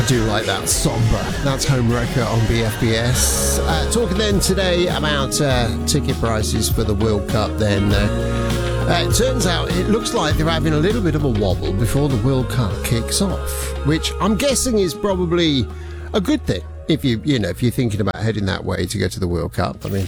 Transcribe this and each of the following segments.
I do like that. Sombre. That's Home Wrecker on BFBS. Talking then today about ticket prices for the World Cup then. It turns out it looks like they're having a little bit of a wobble before the World Cup kicks off, which I'm guessing is probably a good thing if you're thinking about heading that way to go to the World Cup. I mean,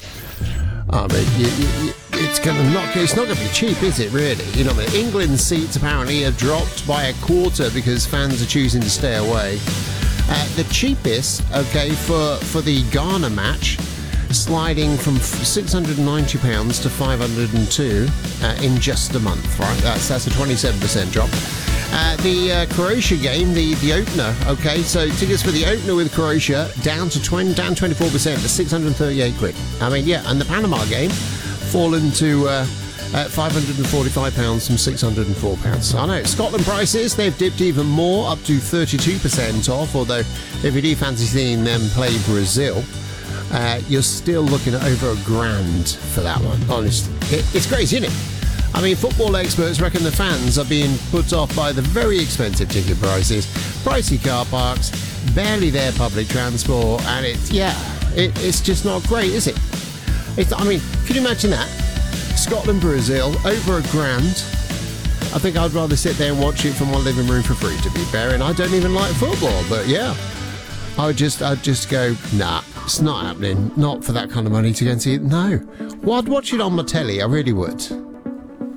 it's not going to be cheap, is it, really? You know, I mean, England's seats apparently have dropped by a quarter because fans are choosing to stay away. The cheapest, for the Ghana match, sliding from £690 to £502 in just a month, right? That's a 27% drop. The Croatia game, the opener, so tickets for the opener with Croatia down 24% to 638 quid. I mean, yeah, and the Panama game fallen to £545 from £604. I know, Scotland prices, they've dipped even more, up to 32% off, although if you do fancy seeing them play Brazil, you're still looking at over £1,000 for that one. Honestly, it's crazy, isn't it? I mean, football experts reckon the fans are being put off by the very expensive ticket prices, pricey car parks, barely there public transport, and it's just not great, is it? I mean, can you imagine that? Scotland, Brazil, over £1,000. I think I'd rather sit there and watch it from my living room for free, to be fair, and I don't even like football, but yeah. I'd just go, nah, it's not happening. Not for that kind of money to go and see it. No. Well, I'd watch it on my telly, I really would.